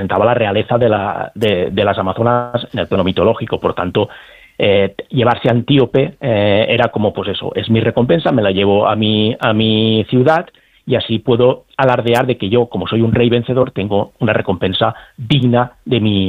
representaba la realeza de las Amazonas en el plano mitológico. Por tanto, llevarse a Antíope era como, pues eso, es mi recompensa, me la llevo a mi ciudad y así puedo alardear de que yo, como soy un rey vencedor, tengo una recompensa digna de